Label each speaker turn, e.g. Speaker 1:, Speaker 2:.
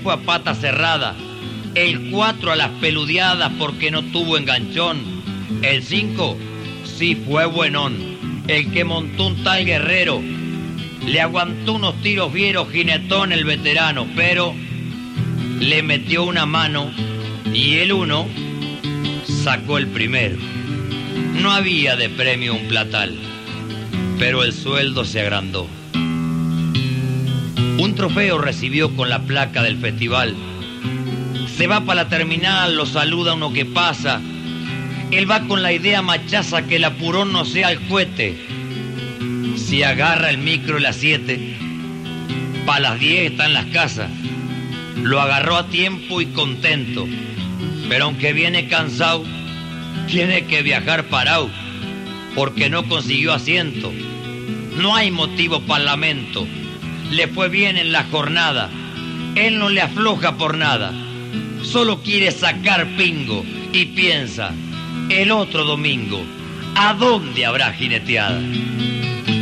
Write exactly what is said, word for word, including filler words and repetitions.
Speaker 1: fue a pata cerrada. El cuatro a las peludeadas porque no tuvo enganchón. El cinco sí fue buenón. El que montó un tal Guerrero le aguantó unos tiros vieros jinetón el veterano, pero le metió una mano y el uno sacó el primero. No había de premio un platal, pero el sueldo se agrandó. Un trofeo recibió con la placa del festival. Se va para la terminal, lo saluda uno que pasa. Él va con la idea machaza que el apurón no sea el cohete. Si agarra el micro a las siete, pa' las diez está en las casas. Lo agarró a tiempo y contento, pero aunque viene cansado, tiene que viajar parado, porque no consiguió asiento. No hay motivo para lamento. Le fue bien en la jornada. Él no le afloja por nada. Solo quiere sacar pingo y piensa, el otro domingo, ¿a dónde habrá jineteada?